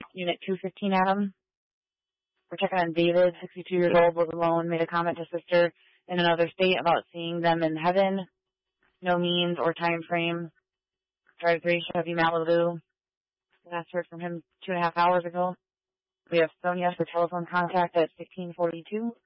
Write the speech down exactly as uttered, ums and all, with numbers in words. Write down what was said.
Unit two fifteen, Adam. We're checking on David, sixty-two years old, was alone, made a comment to sister in another state about seeing them in heaven. No means or time frame. Drive three Chevy Malibu. Last heard from him two and a half hours ago. We have Sonia for telephone contact at sixteen forty-two.